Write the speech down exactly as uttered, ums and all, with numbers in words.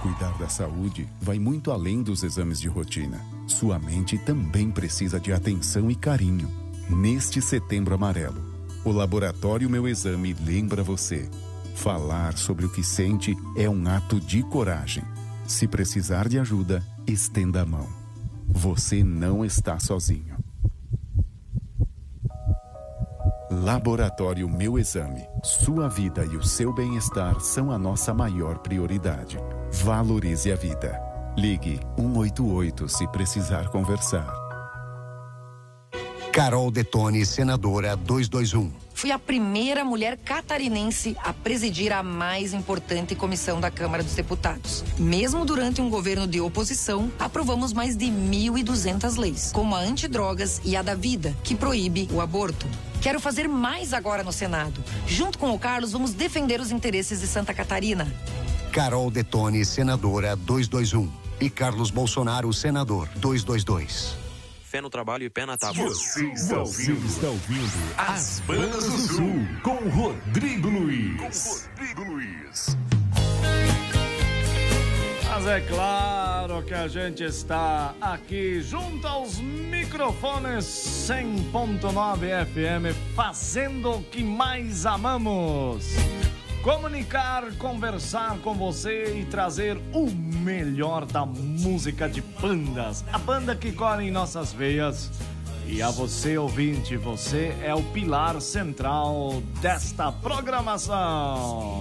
Cuidar da saúde vai muito além dos exames de rotina. Sua mente também precisa de atenção e carinho. Neste Setembro Amarelo, o Laboratório Meu Exame lembra você. Falar sobre o que sente é um ato de coragem. Se precisar de ajuda, estenda a mão. Você não está sozinho. Laboratório Meu Exame. Sua vida e o seu bem-estar são a nossa maior prioridade. Valorize a vida. Ligue um oito oito se precisar conversar. Carol Detone, senadora duzentos e vinte e um. Fui a primeira mulher catarinense a presidir a mais importante comissão da Câmara dos Deputados. Mesmo durante um governo de oposição, aprovamos mais de mil e duzentas leis, como a antidrogas e a da vida, que proíbe o aborto. Quero fazer mais agora no Senado. Junto com o Carlos, vamos defender os interesses de Santa Catarina. Carol Detone, senadora duzentos e vinte e um. E Carlos Bolsonaro, senador duzentos e vinte e dois. Fé no trabalho e pé na tábua. Você está ouvindo, Você está ouvindo As Bandas do Sul com Rodrigo Luiz. Com Rodrigo Luiz. Mas é claro que a gente está aqui junto aos microfones cem ponto nove F M, fazendo o que mais amamos. Comunicar, conversar com você e trazer o melhor da música de bandas. A banda que corre em nossas veias. E a você, ouvinte, você é o pilar central desta programação.